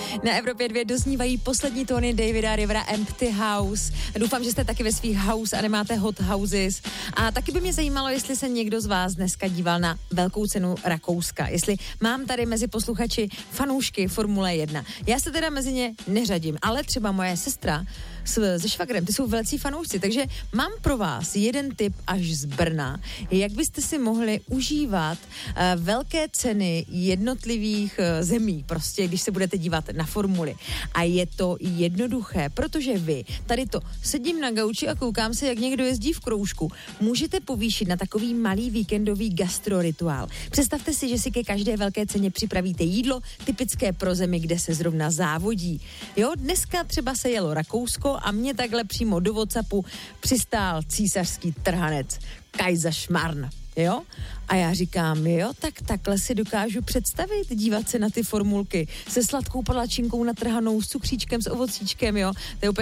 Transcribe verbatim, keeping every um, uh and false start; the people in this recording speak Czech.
Na Evropě dvě doznívají poslední tóny Davida Rivera Empty House. Doufám, že jste taky ve svých house a nemáte hot houses. A taky by mě zajímalo, jestli se někdo z vás dneska díval na velkou cenu Rakouska. Jestli mám tady mezi posluchači fanoušky Formule jedna. Já se teda mezi ně neřadím, ale třeba moje sestra s, se švagrem, ty jsou velcí fanoušci, takže mám pro vás jeden tip až z Brna, jak byste si mohli užívat uh, velké ceny jednotlivých uh, zemí, prostě když se budete dívat na Formuli. A je to jednoduché, protože vy, tady to, sedím na gauči a koukám se, jak někdo jezdí v kroužku, můžete povýšit na takový malý víkendový gastrorituál. Představte si, že si ke každé velké ceně připravíte jídlo, typické pro zemi, kde se zrovna závodí. Jo, dneska třeba se jelo Rakousko a mě takhle přímo do WhatsAppu přistál císařský trhanec Kaiserschmarrn, jo? A já říkám, jo, tak takhle si dokážu představit, dívat se na ty formulky se sladkou palačinkou natrhanou, s cukříčkem, s ovocíčkem, jo? To je úplně